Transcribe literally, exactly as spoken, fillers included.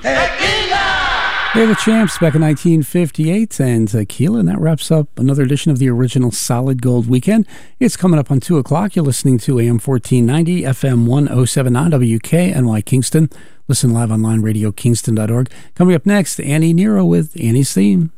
They're the Champs back in nineteen fifty-eight, and Tequila, and that wraps up another edition of the original Solid Gold Weekend. It's coming up on two o'clock. You're listening to A M fourteen ninety, F M one oh seven point nine, W K N Y Kingston. Listen live online, radio kingston dot org. Coming up next, Annie Nero with Annie's Theme.